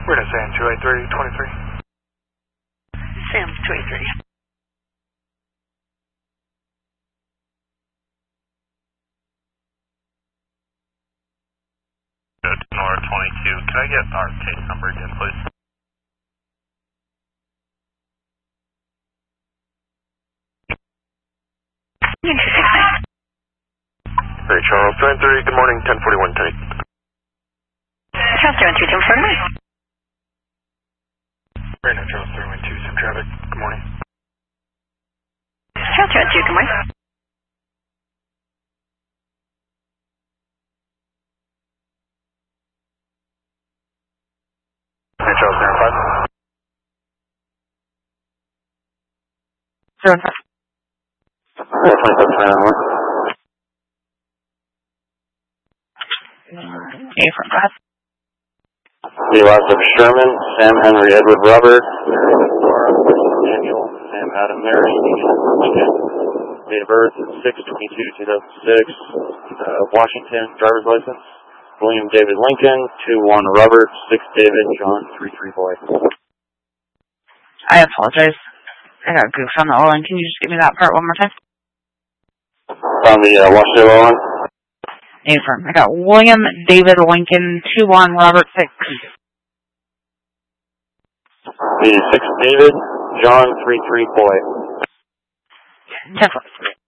We're going to Sam 283-23. Sam 283. Nora 22. Can I get our case number again, please? Hey, Charles 23. Good morning. 1041 take. Charles 23, Tim Fernley. Brandon, Charles 312. Some traffic. Good morning. Charles 22, good morning. Hey, Charles 05. 05. Yeah, 25 Affirm, go ahead. The loss of Sherman, Sam Henry Edward Robert, Daniel, Sam Adam Mary, date of birth 6/22/2006, Washington, driver's license, William David Lincoln, 21 Robert, 6 David, John, 33 boy. I apologize. I got goofed on the oil line. Can you just give me that part one more time? On the Washtenaw line? Affirm. I got William David Lincoln, 21 Robert 6. The 6 David, John, 33 boy. 10-4.